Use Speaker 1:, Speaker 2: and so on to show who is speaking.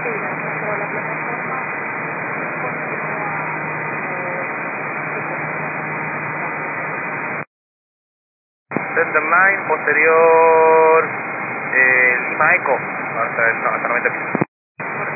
Speaker 1: pero la plataforma
Speaker 2: Center Line, posterior Lima Eco, hasta el 90 pisos.